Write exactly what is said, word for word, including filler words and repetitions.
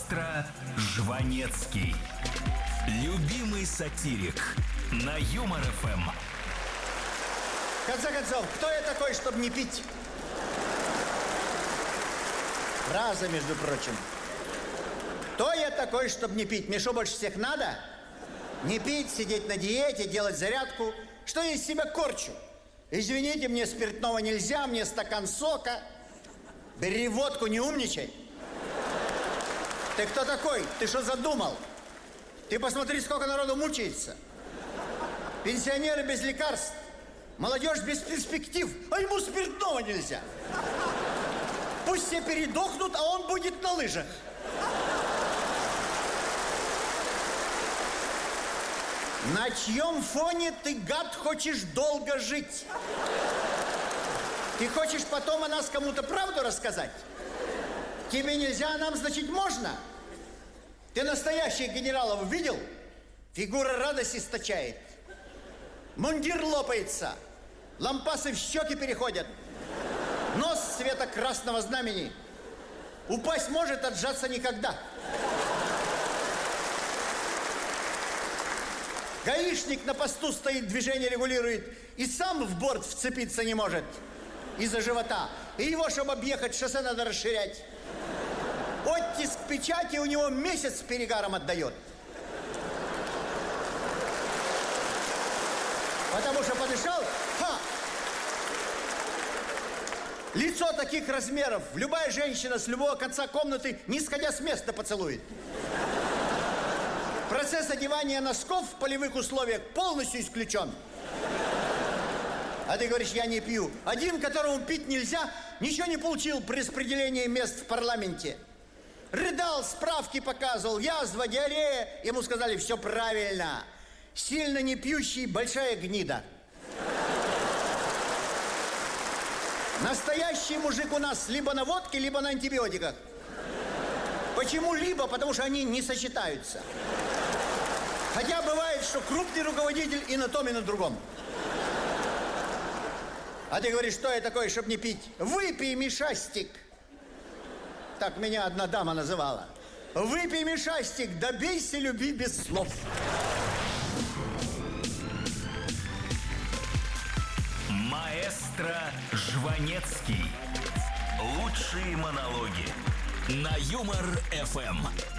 Маэстро Жванецкий. Любимый сатирик на Юмор эф эм. В конце концов, кто я такой, чтобы не пить? Фраза, между прочим. Кто я такой, чтобы не пить? Мне что, больше всех надо? Не пить, сидеть на диете, делать зарядку. Что я из себя корчу? Извините, мне спиртного нельзя, мне стакан сока. Бери водку, не умничай. Ты кто такой? Ты что задумал? Ты посмотри, сколько народу мучается. Пенсионеры без лекарств, молодежь без перспектив, а ему спиртного нельзя. Пусть все передохнут, а он будет на лыжах. На чьем фоне ты, гад, хочешь долго жить? Ты хочешь потом о нас кому-то правду рассказать? Тебе нельзя, а нам, значит, можно? Ты настоящих генералов видел? Фигура радость источает. Мундир лопается. Лампасы в щеки переходят. Нос цвета красного знамени. Упасть может, отжаться никогда. Гаишник на посту стоит, движение регулирует. И сам в борт вцепиться не может. Из-за живота. И его, чтобы объехать, шоссе надо расширять. Оттиск печати у него месяц с перегаром отдает. Потому что подышал, ха! Лицо таких размеров любая женщина с любого конца комнаты, не сходя с места, поцелует. Процесс одевания носков в полевых условиях полностью исключен. А ты говоришь, я не пью. Один, которому пить нельзя, ничего не получил при распределении мест в парламенте. Рыдал, справки показывал, язва, диарея. Ему сказали, все правильно. Сильно не пьющий, большая гнида. Настоящий мужик у нас либо на водке, либо на антибиотиках. Почему либо? Потому что они не сочетаются. Хотя бывает, что крупный руководитель и на том, и на другом. А ты говоришь, что я такой, чтобы не пить? Выпей, Мишастик. Так меня одна дама называла. Выпей, Мишастик, добейся любви без слов. Маэстро Жванецкий. Лучшие монологи на Юмор эф эм.